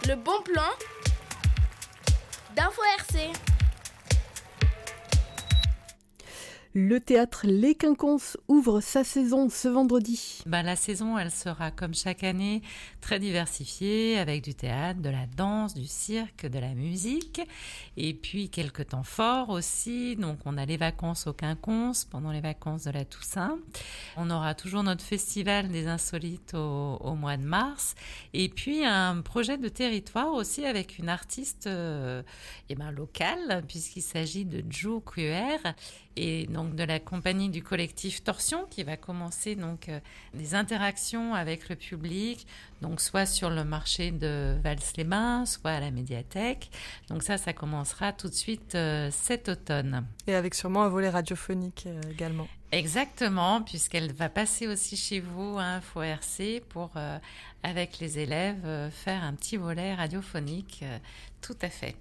Le bon plan d'Info RC. Le théâtre Les Quinconces ouvre sa saison ce vendredi. La saison, elle sera comme chaque année très diversifiée avec du théâtre, de la danse, du cirque, de la musique et puis quelques temps forts aussi. Donc on a les vacances au Quinconces pendant les vacances de la Toussaint. On aura toujours notre festival des insolites au mois de mars et puis un projet de territoire aussi avec une artiste locale puisqu'il s'agit de Jo Cruer et donc de la compagnie du collectif Torsion qui va commencer donc des interactions avec le public, donc soit sur le marché de Vals-les-Bains, soit à la médiathèque. Donc ça commencera tout de suite cet automne. Et avec sûrement un volet radiophonique également. Exactement, puisqu'elle va passer aussi chez vous à Info RC pour, avec les élèves, faire un petit volet radiophonique. Tout à fait.